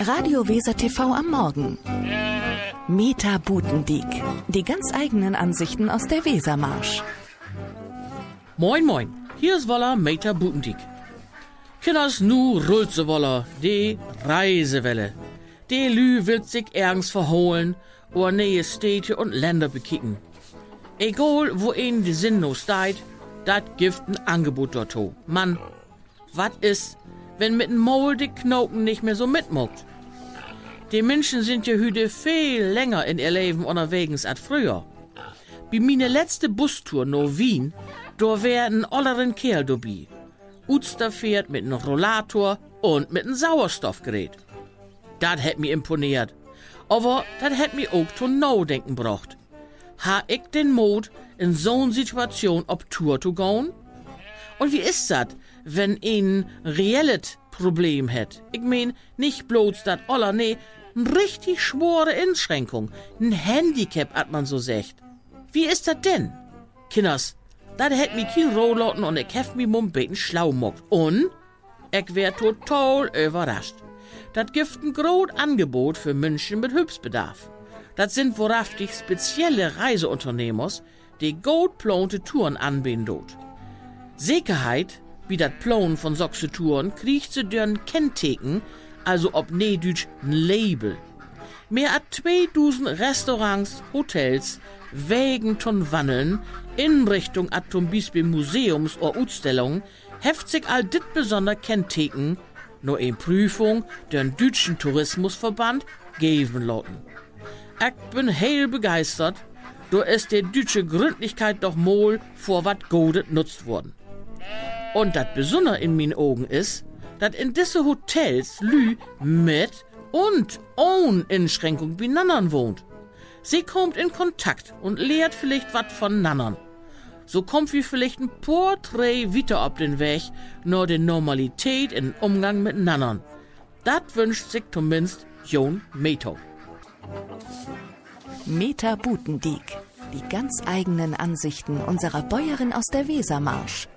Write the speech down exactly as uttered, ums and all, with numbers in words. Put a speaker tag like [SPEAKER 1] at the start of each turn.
[SPEAKER 1] Radio Weser T V am Morgen. Meta Butendiek. Die ganz eigenen Ansichten aus der Wesermarsch.
[SPEAKER 2] Moin moin, hier ist Woller Meta Butendiek. Kinders nu rullt se Woller, die Reisewelle. Die Lü will sich ergens verholen, oder neue Städte und Länder bekicken. Egal, wo ihnen die Sinn no steht, dat gibt ein Angebot dorto. Mann, wat is, wenn mit dem Maul die Knoten nicht mehr so mitmuckt? Die Menschen sind ja heute viel länger in ihr Leben unterwegs als früher. Bei meine letzte Bustour no Wien, da wär ein olleren Kerl dabei. Utster fährt mit einem Rollator und mit einem Sauerstoffgerät. Dat hätt mir imponiert. Aber dat hätt mir auch zu Naudenken gebracht. Ha ich den Mut, in so'n Situation ob Tour zu gehen? Und wie ist dat, wenn ein reelles Problem hätt? Ich mein, nicht bloß dat Oller, nee, n richtig schwore Einschränkung, n Handicap, hat man so sagt. Wie ist dat denn? Kinders, dat hätt mi kein Rohloten und ich hef mi mum beten schlau mockt. Und ich wär total überrascht. Dat gibt ein groß Angebot für Menschen mit Hilfsbedarf. Das sind wahrhaftig spezielle Reiseunternehmers, die gut plante Touren anbieten dort. Sicherheit, wie dat Plan von soxe Touren, kriegt sie dörn Kenntheken, also ob Nedütsch n Label. Mehr als zweitausend Restaurants, Hotels, Wegen ton Wandeln, Inrichtung at zum Beispiel Museums- oder Ausstellungen, heft sich all dit besonder Kenntheken, nur in Prüfung den deutschen Tourismusverband geben lassen. Ich bin heel begeistert, da ist die deutsche Gründlichkeit doch mal vor wat Godet nutzt worden. Und das Besondere in meinen Augen ist, dass in diese Hotels Lü mit und ohne Einschränkung wie Nannern wohnt. Sie kommt in Kontakt und lehrt vielleicht wat von Nannern. So kommt wie vielleicht ein Porträt weiter auf den Weg, nur die Normalität im Umgang mit Nannern. Dat wünscht sich zumindest Jon Meto.
[SPEAKER 1] Meta Butendiek. Die ganz eigenen Ansichten unserer Bäuerin aus der Wesermarsch.